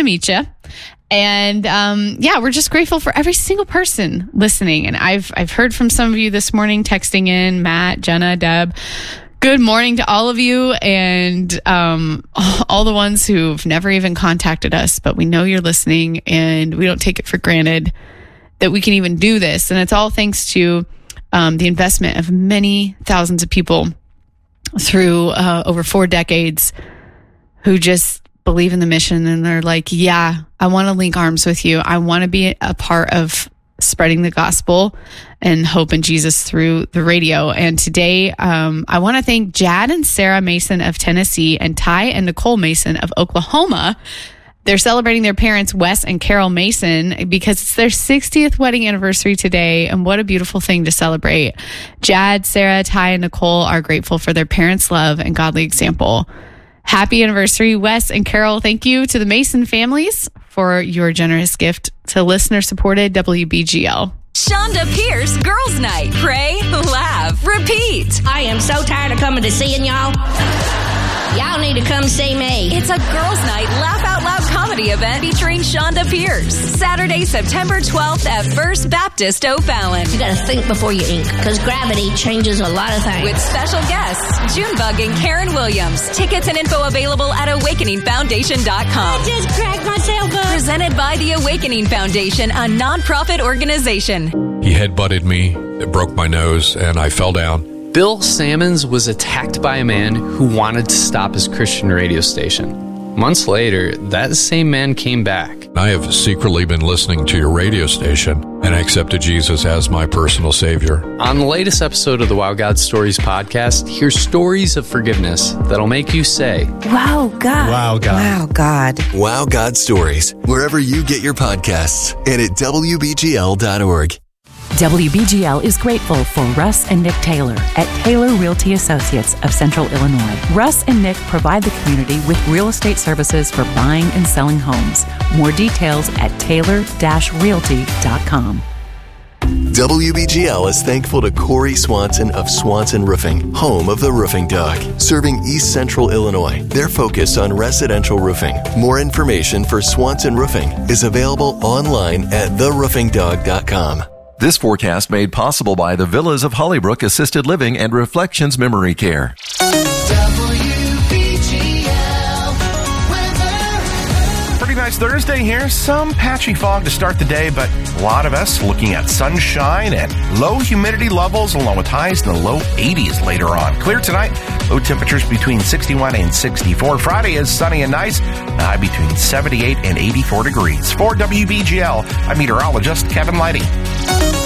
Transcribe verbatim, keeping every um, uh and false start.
meet you. And um, yeah, we're just grateful for every single person listening. And I've I've heard from some of you this morning, texting in, Matt, Jenna, Deb. Good morning to all of you, and um, all the ones who've never even contacted us, but we know you're listening, and we don't take it for granted that we can even do this. And it's all thanks to um, the investment of many thousands of people through uh, over four decades who just believe in the mission, and they're like, yeah, I want to link arms with you. I want to be a part of spreading the gospel and hope in Jesus through the radio. And today, um, I want to thank Jad and Sarah Mason of Tennessee and Ty and Nicole Mason of Oklahoma. They're celebrating their parents, Wes and Carol Mason, because it's their sixtieth wedding anniversary today. And what a beautiful thing to celebrate. Jad, Sarah, Ty, and Nicole are grateful for their parents' love and godly example. Happy anniversary, Wes and Carol. Thank you to the Mason families for your generous gift to listener-supported W B G L. Shonda Pierce Girls Night. Pray, laugh, repeat. I am so tired of coming to seeing y'all. Y'all need to come see me. It's a Girls Night Laugh Out Loud comedy event featuring Shonda Pierce. Saturday, September twelfth at First Baptist O'Fallon. You gotta think before you ink, because gravity changes a lot of things. With special guests, Junebug and Karen Williams. Tickets and info available at awakening foundation dot com. I just cracked myself up. Presented by the Awakening Foundation, a nonprofit organization. He headbutted me, it broke my nose, and I fell down. Bill Sammons was attacked by a man who wanted to stop his Christian radio station. Months later, that same man came back. I have secretly been listening to your radio station and accepted Jesus as my personal Savior. On the latest episode of the Wow God Stories podcast, hear stories of forgiveness that'll make you say, Wow, God. Wow, God. Wow, God. Wow God Stories, wherever you get your podcasts and at W B G L dot org. W B G L is grateful for Russ and Nick Taylor at Taylor Realty Associates of Central Illinois. Russ and Nick provide the community with real estate services for buying and selling homes. More details at taylor dash realty dot com. W B G L is thankful to Corey Swanson of Swanson Roofing, home of the Roofing Dog, serving East Central Illinois. Their focus on residential roofing. More information for Swanson Roofing is available online at the roofing dog dot com. This forecast made possible by the Villas of Hollybrook Assisted Living and Reflections Memory Care. Pretty nice Thursday here. Some patchy fog to start the day, but a lot of us looking at sunshine and low humidity levels along with highs in the low eighties later on. Clear tonight. Low temperatures between sixty-one and sixty-four. Friday is sunny and nice. The high between seventy-eight and eighty-four degrees. For W B G L, I'm meteorologist Kevin Lighty.